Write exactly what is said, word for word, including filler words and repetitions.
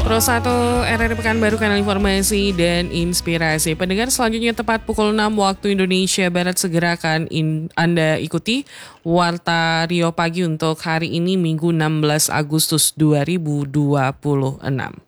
Pro satu R R I Pekanbaru, kanal informasi dan inspirasi. Pendengar, selanjutnya tepat pukul enam waktu Indonesia Barat, segera akan in, Anda ikuti Warta Rio Pagi untuk hari ini Minggu enam belas Agustus dua ribu dua puluh enam.